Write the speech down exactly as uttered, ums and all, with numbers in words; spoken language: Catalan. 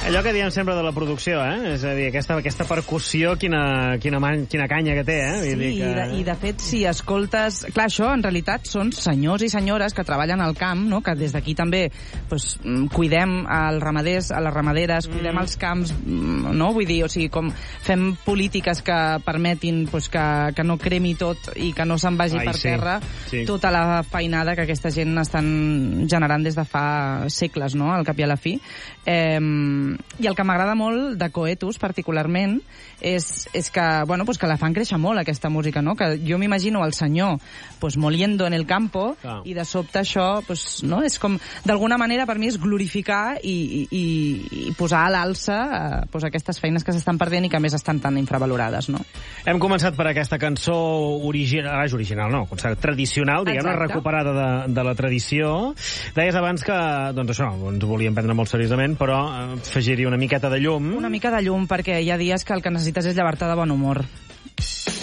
Allò que diem sempre de la producció, eh? És a dir, aquesta, aquesta percussió, quina, quina, man, quina canya que té, eh? Vull Sí, dir que... i, de, i de fet, si escoltes... Clar, això en realitat són senyors i senyores que treballen al camp, no? Que des d'aquí també pues, cuidem als ramaders, a les ramaderes, cuidem mm. els camps, no? Vull dir, o sigui, com fem polítiques que permetin pues, que, que no cremi tot i que no se'n vagi Ai, per sí. terra Sí. tota la feinada que aquesta gent estan generant des de fa segles, no? Al cap i a la fi. Eh, I el que m'agrada molt de Coetus, particularment, és, és que, bueno, pues que la fan créixer molt, aquesta música, no? Que jo m'imagino el senyor pues, moliendo en el campo ah. i de sobte això, pues, no? És com, d'alguna manera, per mi, és glorificar i, i, i posar a l'alça eh, pues, aquestes feines que s'estan perdent i que, a més, estan tan infravalorades, no? Hem començat per aquesta cançó original, ah, original no, tradicional, diguem-ne, recuperada de, de la tradició. Deies abans que, doncs això, ens volíem prendre molt seriosament, però afegir-hi una miqueta de llum. Una mica de llum, perquè hi ha dies que el que necessites és llevar-te de bon humor.